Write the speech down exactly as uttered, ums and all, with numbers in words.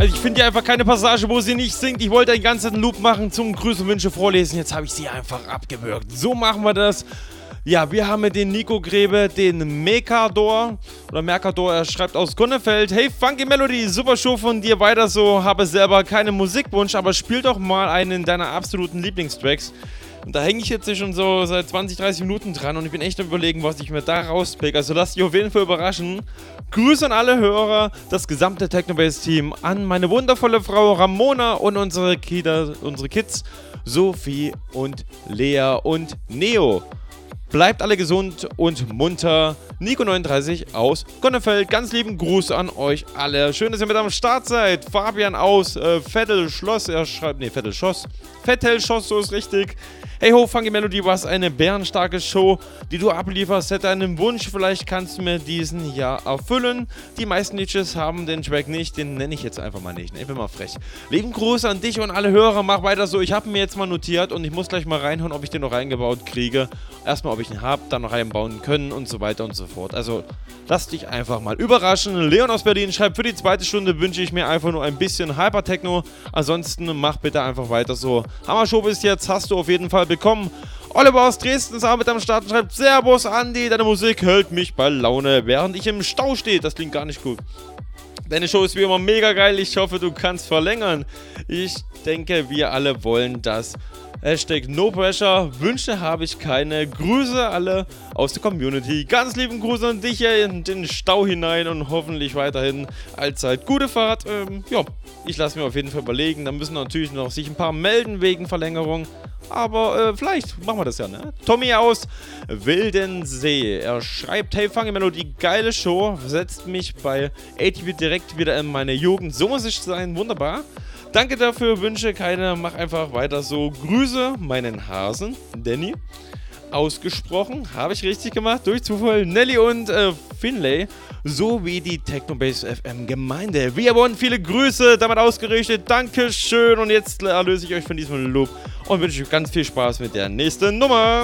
Also ich finde hier einfach keine Passage, wo sie nicht singt. Ich wollte den ganzen Loop machen zum Grüße und Wünsche vorlesen. Jetzt habe ich sie einfach abgewürgt. So machen wir das. Ja, wir haben den Nico Grebe, den Mekador oder Mercador, er schreibt aus Gonnefeld. Hey, Funky Melody, super Show von dir, weiter so. Habe selber keinen Musikwunsch, aber spiel doch mal einen deiner absoluten Lieblingstracks. Und da hänge ich jetzt schon so seit zwanzig, dreißig Minuten dran und ich bin echt am Überlegen, was ich mir da rauspick. Also lasst dich auf jeden Fall überraschen. Grüße an alle Hörer, das gesamte Technobase-Team, an meine wundervolle Frau Ramona und unsere, Kita, unsere Kids Sophie und Lea und Neo. Bleibt alle gesund und munter. Nico neununddreißig aus Gonnefeld. Ganz lieben Gruß an euch alle. Schön, dass ihr mit am Start seid. Fabian aus äh, Vettel-Schloss. Er schreibt, nee, Vettel-Schoss. Vettel-Schoss, so ist richtig. Hey ho, Funky Melody, was eine bärenstarke Show, die du ablieferst. Hätte einen Wunsch, vielleicht kannst du mir diesen ja erfüllen. Die meisten D Js haben den Track nicht, den nenne ich jetzt einfach mal nicht. Ich bin mal frech. Lieben Gruß an dich und alle Hörer, mach weiter so. Ich habe mir jetzt mal notiert und ich muss gleich mal reinhauen, ob ich den noch reingebaut kriege. Erstmal, ob ich ihn habe, dann noch reinbauen können und so weiter und so fort. Also, lass dich einfach mal überraschen. Leon aus Berlin schreibt, für die zweite Stunde wünsche ich mir einfach nur ein bisschen Hypertechno. Ansonsten mach bitte einfach weiter so. Hammer Show bis jetzt, hast du auf jeden Fall bekommen. Oliver aus Dresden ist auch mit am Start und schreibt, Servus Andi, deine Musik hält mich bei Laune, während ich im Stau stehe. Das klingt gar nicht gut. Deine Show ist wie immer mega geil, ich hoffe, du kannst verlängern. Ich denke, wir alle wollen das. Hashtag No Pressure, Wünsche habe ich keine. Grüße alle aus der Community. Ganz lieben Gruß an dich hier in den Stau hinein und hoffentlich weiterhin allzeit gute Fahrt. Ähm, ja, ich lasse mir auf jeden Fall überlegen. Da müssen natürlich noch sich ein paar melden wegen Verlängerung. Aber äh, vielleicht machen wir das ja, ne? Tommy aus Wildensee. Er schreibt, hey Funky Melody, geile Show. Setzt mich bei A T V direkt wieder in meine Jugend. So muss es sein, wunderbar. Danke dafür, Wünsche keine, mach einfach weiter so. Grüße meinen Hasen, Danny. Ausgesprochen, habe ich richtig gemacht, durch Zufall, Nelly und äh, Finlay, sowie die Technobase F M Gemeinde. Wir wollen viele Grüße, damit ausgerichtet, Dankeschön und jetzt erlöse ich euch von diesem Loop und wünsche euch ganz viel Spaß mit der nächsten Nummer.